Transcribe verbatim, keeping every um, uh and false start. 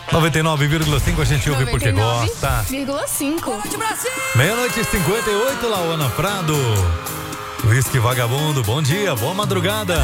noventa e nove vírgula cinco a gente ouve porque gosta. noventa e nove vírgula cinco. Meia-noite e cinquenta e oito, Lauana Prado. Whisky Vagabundo, bom dia, boa madrugada.